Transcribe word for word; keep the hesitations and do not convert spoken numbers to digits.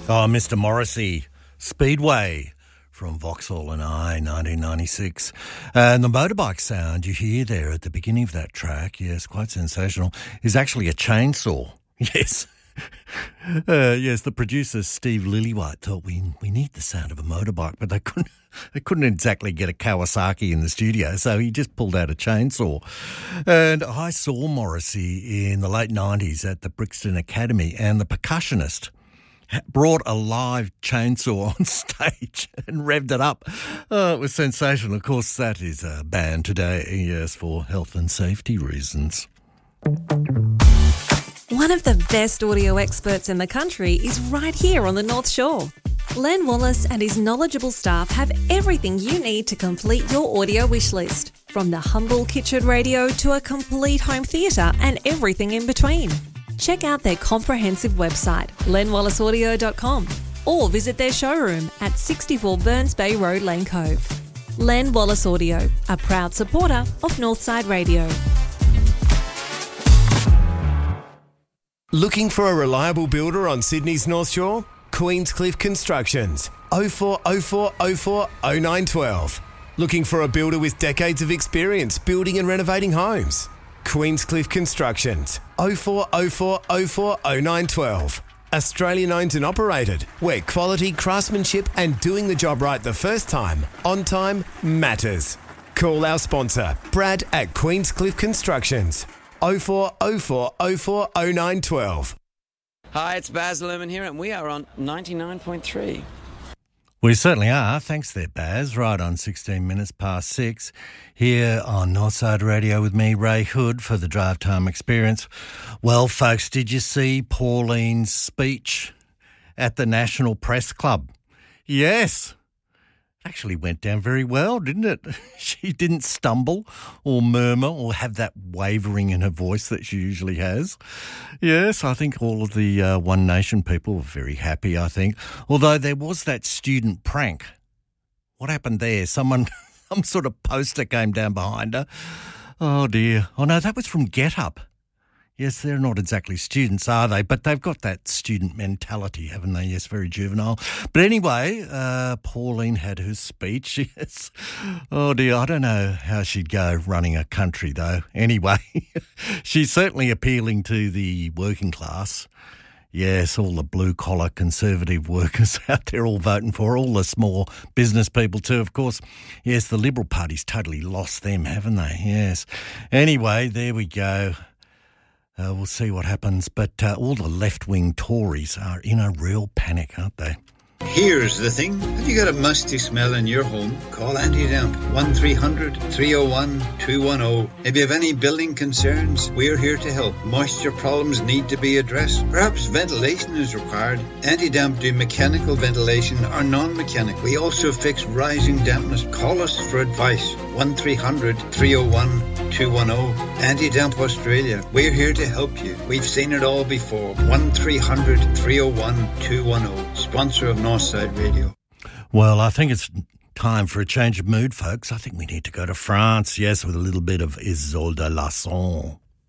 Oh, Mister Morrissey, Speedway from Vauxhall and I, nineteen ninety-six. And the motorbike sound you hear there at the beginning of that track, yes, quite sensational, is actually a chainsaw. Yes. Uh, yes, the producer, Steve Lillywhite, thought we we need the sound of a motorbike, but they couldn't they couldn't exactly get a Kawasaki in the studio, so he just pulled out a chainsaw. And I saw Morrissey in the late nineties at the Brixton Academy, and the percussionist brought a live chainsaw on stage and revved it up. Oh, it was sensational. Of course, that is a ban today, yes, for health and safety reasons. One of the best audio experts in the country is right here on the North Shore. Len Wallace and his knowledgeable staff have everything you need to complete your audio wish list, from the humble kitchen radio to a complete home theatre and everything in between. Check out their comprehensive website, len wallace audio dot com, or visit their showroom at sixty-four Burns Bay Road, Lane Cove. Len Wallace Audio, a proud supporter of Northside Radio. Looking for a reliable builder on Sydney's North Shore? Queenscliff Constructions, oh four oh four oh four oh nine one two. Looking for a builder with decades of experience building and renovating homes? Queenscliff Constructions, oh four oh four oh four oh nine one two. Australian owned and operated, where quality, craftsmanship and doing the job right the first time, on time, matters. Call our sponsor, Brad at Queenscliff Constructions, oh four oh four oh four oh nine one two. Hi, it's Baz Luhrmann here, and we are on ninety-nine point three. We certainly are. Thanks there, Baz. Right on sixteen minutes past six here on Northside Radio with me, Ray Hood, for the Drive Time Experience. Well, folks, did you see Pauline's speech at the National Press Club? Yes. Actually went down very well, didn't it? She didn't stumble or murmur or have that wavering in her voice that she usually has. Yes, I think all of the uh, One Nation people were very happy, I think. Although there was that student prank. What happened there? Someone, some sort of poster came down behind her. Oh, dear. Oh, no, that was from Get Up. Yes, they're not exactly students, are they? But they've got that student mentality, haven't they? Yes, very juvenile. But anyway, uh, Pauline had her speech. Yes. Oh, dear, I don't know how she'd go running a country, though. Anyway, she's certainly appealing to the working class. Yes, all the blue-collar conservative workers out there all voting for her, all the small business people too, of course. Yes, the Liberal Party's totally lost them, haven't they? Yes. Anyway, there we go. Uh, we'll see what happens, but uh, all the left-wing Tories are in a real panic, aren't they? Here's the thing. Have you got a musty smell in your home? Call Anti-Damp, one three hundred three oh one two one oh. If you have any building concerns, we're here to help. Moisture problems need to be addressed. Perhaps ventilation is required. Anti-Damp do mechanical ventilation or non-mechanical. We also fix rising dampness. Call us for advice. one three hundred three oh one two one oh. Anti-Damp Australia. We're here to help you. We've seen it all before. one three hundred three oh one two one oh. Sponsor of Northside Radio. Well, I think it's time for a change of mood, folks. I think we need to go to France, yes, with a little bit of Isolde Lasson.